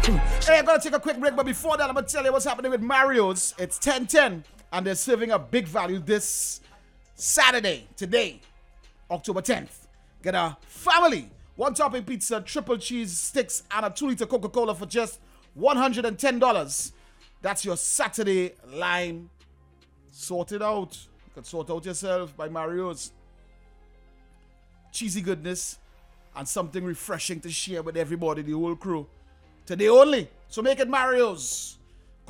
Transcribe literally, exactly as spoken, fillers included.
Hey, I'm gonna take a quick break, but before that, I'm gonna tell you what's happening with Mario's. It's ten ten, and they're serving a big value this Saturday, today, October tenth. Get a family one topping pizza, triple cheese sticks, and a two liter Coca-Cola for just one hundred ten dollars. That's your Saturday line sorted out. You can sort out yourself by Mario's. Cheesy goodness and something refreshing to share with everybody, the whole crew. Today only. So make it Mario's.